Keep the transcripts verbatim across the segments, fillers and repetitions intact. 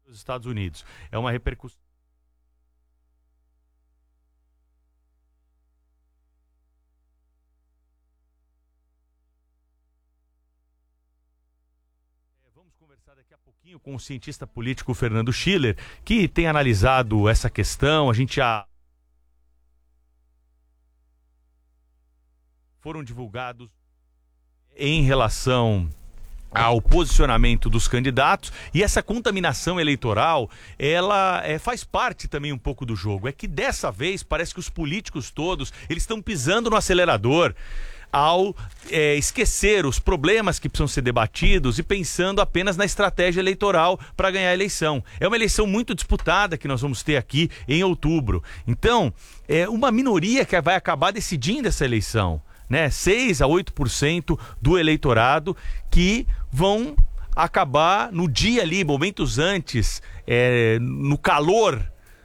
dos Estados Unidos. É uma repercussão. Vamos conversar daqui a pouquinho com o cientista político Fernando Schiller, que tem analisado essa questão. A gente já foram divulgados em relação ao posicionamento dos candidatos, e essa contaminação eleitoral, ela é, faz parte também um pouco do jogo. É que dessa vez parece que os políticos todos, eles estão pisando no acelerador ao é, esquecer os problemas que precisam ser debatidos e pensando apenas na estratégia eleitoral para ganhar a eleição. É uma eleição muito disputada que nós vamos ter aqui em outubro. Então, é uma minoria que vai acabar decidindo essa eleição, né? seis a oito por cento do eleitorado que vão acabar no dia ali, momentos antes, é, no calor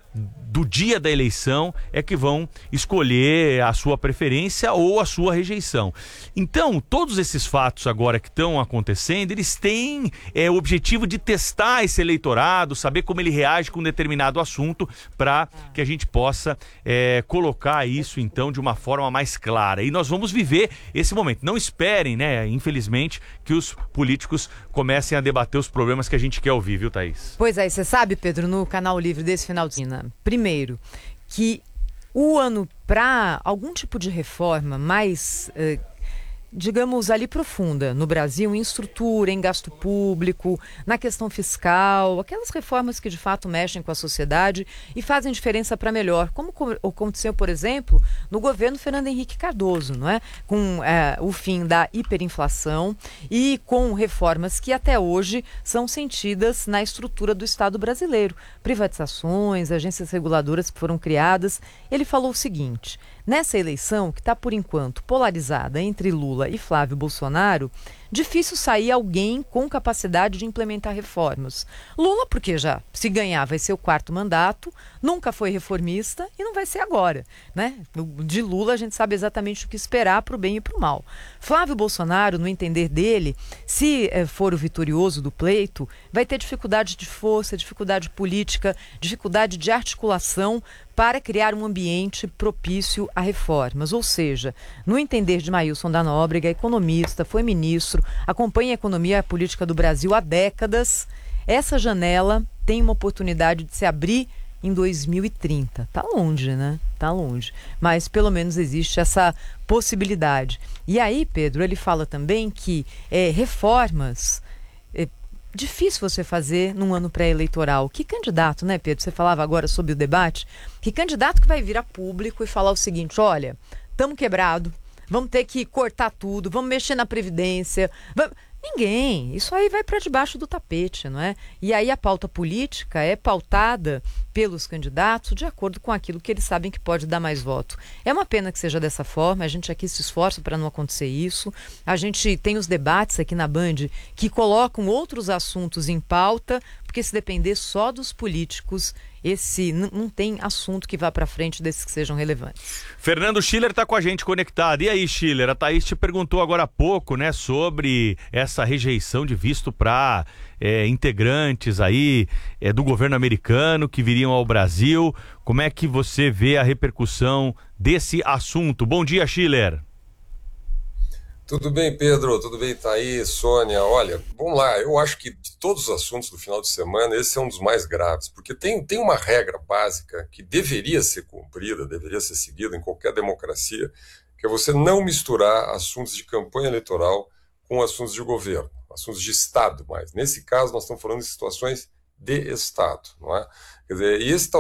do dia da eleição, é que vão escolher a sua preferência ou a sua rejeição. Então, todos esses fatos agora que estão acontecendo, eles têm é, o objetivo de testar esse eleitorado, saber como ele reage com um determinado assunto, para que a gente possa é, colocar isso, então, de uma forma mais clara. E nós vamos viver esse momento. Não esperem, né, infelizmente, que os políticos comecem a debater os problemas que a gente quer ouvir, viu, Thaís? Pois é, você sabe, Pedro, no Canal Livre desse final de semana, primeiro, que o ano para algum tipo de reforma mais, eh, digamos, ali profunda no Brasil, em estrutura, em gasto público, na questão fiscal, aquelas reformas que de fato mexem com a sociedade e fazem diferença para melhor, como aconteceu, por exemplo, no governo Fernando Henrique Cardoso, não é? Com eh, o fim da hiperinflação e com reformas que até hoje são sentidas na estrutura do Estado brasileiro. Privatizações, agências reguladoras que foram criadas. Ele falou o seguinte: nessa eleição, que está por enquanto polarizada entre Lula e Flávio Bolsonaro, difícil sair alguém com capacidade de implementar reformas. Lula, porque já se ganhar vai ser o quarto mandato, nunca foi reformista e não vai ser agora, né? De Lula a gente sabe exatamente o que esperar para o bem e para o mal. Flávio Bolsonaro, no entender dele, se eh, for o vitorioso do pleito, vai ter dificuldade de força, dificuldade política, dificuldade de articulação para criar um ambiente propício a reformas. Ou seja, no entender de Maílson da Nóbrega, economista, foi ministro, acompanha a economia e a política do Brasil há décadas, essa janela tem uma oportunidade de se abrir em dois mil e trinta. Tá longe, né? Tá longe. Mas pelo menos existe essa possibilidade. E aí, Pedro, ele fala também que é, reformas... É, difícil você fazer num ano pré-eleitoral. Que candidato, né, Pedro? Você falava agora sobre o debate. Que candidato que vai vir a público e falar o seguinte: olha, estamos quebrados, vamos ter que cortar tudo, vamos mexer na Previdência. Vamos... Ninguém. Isso aí vai para debaixo do tapete, não é? E aí a pauta política é pautada pelos candidatos de acordo com aquilo que eles sabem que pode dar mais voto. É uma pena que seja dessa forma, a gente aqui se esforça para não acontecer isso. A gente tem os debates aqui na Band que colocam outros assuntos em pauta, porque se depender só dos políticos, esse não tem assunto que vá para frente desses que sejam relevantes. Fernando Schiller está com a gente conectado. E aí, Schiller, a Thaís te perguntou agora há pouco, né, sobre essa rejeição de visto para é, integrantes aí é, do governo americano que viriam ao Brasil. Como é que você vê a repercussão desse assunto? Bom dia, Schiller. Tudo bem, Pedro? Tudo bem, Thaís, Sônia? Olha, vamos lá, eu acho que de todos os assuntos do final de semana, esse é um dos mais graves, porque tem, tem uma regra básica que deveria ser cumprida, deveria ser seguida em qualquer democracia, que é você não misturar assuntos de campanha eleitoral com assuntos de governo, assuntos de Estado mais. Nesse caso, nós estamos falando de situações de Estado, não é? Quer dizer, e esse